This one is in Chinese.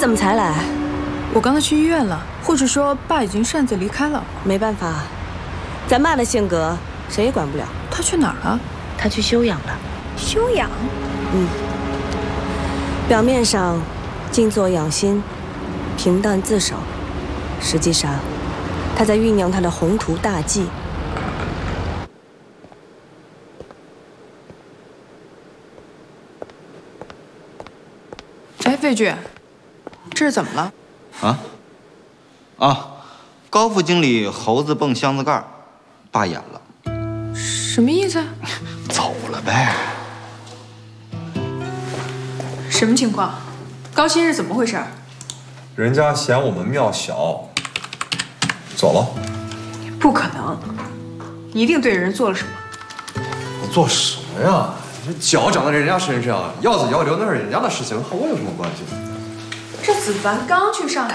怎么才来？ 我刚才去医院了，护士说爸已经擅自离开了。 没办法，咱爸的性格谁也管不了。 他去哪儿了？ 他去休养了。 休养？ 表面上静坐养心，平淡自守，实际上他在酝酿他的宏图大计。 哎，魏局，这是怎么了？ 高副经理猴子蹦箱子盖，罢演了。 什么意思？ 走了呗。 什么情况？高新是怎么回事？ 人家嫌我们庙小，走了。 不可能，你一定对人做了什么。 我做什么呀？这脚长在人家身上，要子要留那是人家的事情，和我有什么关系？ 这子凡刚去上海。